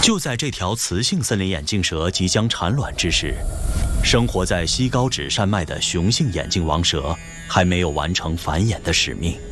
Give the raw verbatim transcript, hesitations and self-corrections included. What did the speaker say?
就在这条雌性森林眼镜蛇即将产卵之时，生活在西高趾山脉的雄性眼镜王蛇还没有完成繁衍的使命。